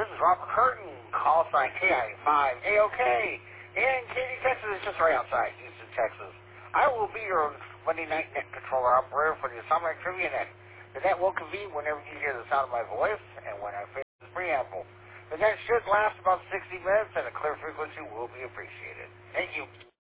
This is Robert Curtin, call sign KI5AOK, in Katy, Texas. It's just right outside Houston, Texas. I will be your Monday night net controller operator for the Atomic Trivia Net. The net will convene whenever you hear the sound of my voice and when I finish this preamble. The net should last about 60 minutes and a clear frequency will be appreciated. Thank you.